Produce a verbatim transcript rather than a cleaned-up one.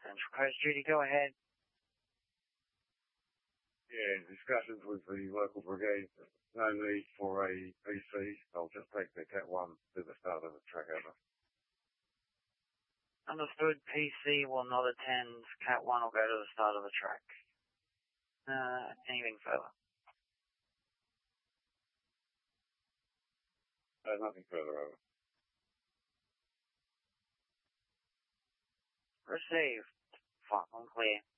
Central Coast duty, go ahead. Yeah, discussions with the local brigade. No need for a P C. I'll just take the Cat one to the start of the track over. Understood. P C will not attend. Cat one will go to the start of the track. Uh, anything further? Uh, nothing further over. Received. Fine, I'm clear.